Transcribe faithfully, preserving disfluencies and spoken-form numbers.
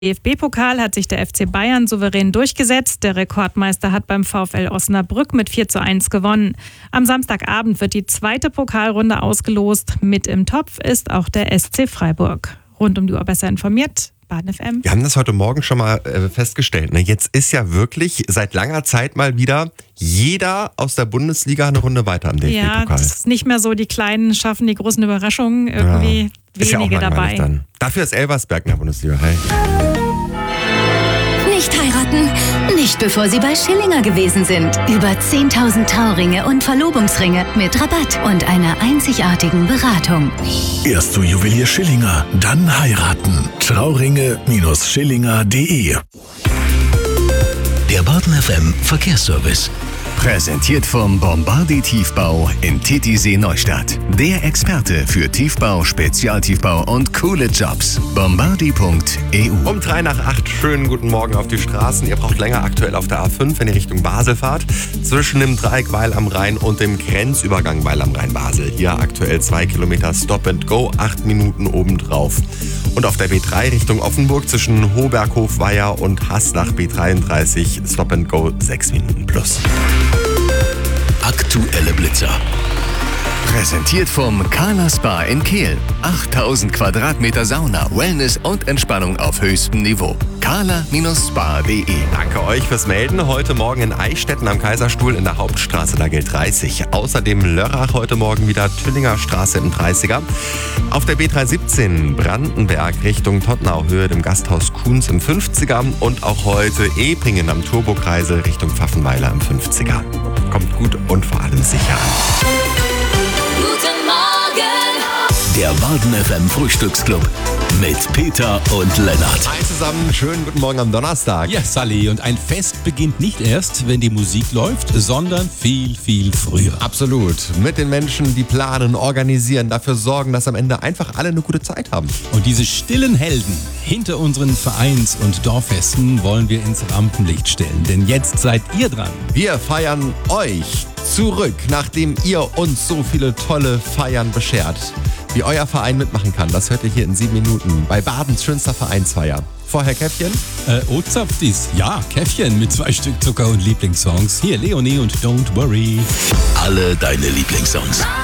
D F B-Pokal hat sich der F C Bayern souverän durchgesetzt. Der Rekordmeister hat beim VfL Osnabrück mit vier zu eins gewonnen. Am Samstagabend wird die zweite Pokalrunde ausgelost. Mit im Topf ist auch der S C Freiburg. Rund um die Uhr besser informiert, Baden F M. Wir haben das heute Morgen schon mal äh, festgestellt. Ne? Jetzt ist ja wirklich seit langer Zeit mal wieder jeder aus der Bundesliga eine Runde weiter am D F B-Pokal. Ja, das ist nicht mehr so, die Kleinen schaffen die großen Überraschungen. Irgendwie ja, ist wenige ja auch dabei. Dann. Dafür ist Elversberg in der Bundesliga. Hey. Nicht heiraten? Nicht bevor Sie bei Schillinger gewesen sind. Über zehntausend Trauringe und Verlobungsringe mit Rabatt und einer einzigartigen Beratung. Erst zu Juwelier Schillinger, dann heiraten. Trauringe Schillinger punkt de. Der Baden F M Verkehrsservice. Präsentiert vom Bombardi Tiefbau in Titisee Neustadt. Der Experte für Tiefbau, Spezialtiefbau und coole Jobs. Bombardi punkt e u. Um drei nach acht, schönen guten Morgen auf die Straßen. Ihr braucht länger aktuell auf der A fünf, wenn ihr Richtung Basel fahrt. Zwischen dem Dreieck Weil am Rhein und dem Grenzübergang Weil am Rhein-Basel. Hier aktuell zwei Kilometer Stop and Go, acht Minuten obendrauf. Und auf der B drei Richtung Offenburg zwischen Hohberghof-Weiher und Haslach B dreiunddreißig Stop and Go, sechs Minuten plus. Aktuelle Blitzer. Präsentiert vom Kala Spa in Kehl. achttausend Quadratmeter Sauna, Wellness und Entspannung auf höchstem Niveau. kala Spa punkt de. Danke euch fürs Melden. Heute Morgen in Eichstätten am Kaiserstuhl in der Hauptstraße, da gilt dreißig. Außerdem Lörrach heute Morgen wieder Tüllinger Straße im dreißiger. Auf der B dreihundertsiebzehn Brandenberg Richtung Tottenau-Höhe dem Gasthaus Kuhns im fünfziger. Und auch heute Epingen am Turbokreisel Richtung Pfaffenweiler im fünfziger. Kommt gut und vor allem sicher an. Guten Morgen! Der Baden F M Frühstücksclub mit Peter und Lennart. Hi zusammen, schönen guten Morgen am Donnerstag. Ja, Sally, und ein Fest beginnt nicht erst, wenn die Musik läuft, sondern viel, viel früher. Absolut. Mit den Menschen, die planen, organisieren, dafür sorgen, dass am Ende einfach alle eine gute Zeit haben. Und diese stillen Helden hinter unseren Vereins- und Dorffesten wollen wir ins Rampenlicht stellen. Denn jetzt seid ihr dran. Wir feiern euch zurück, nachdem ihr uns so viele tolle Feiern beschert. Wie euer Verein mitmachen kann, das hört ihr hier in sieben Minuten bei Badens schönster Vereinsfeier. Vorher Käffchen? Äh, Ozapftis. Ja, Käffchen mit zwei Stück Zucker und Lieblingssongs. Hier Leonie und Don't Worry. Alle deine Lieblingssongs.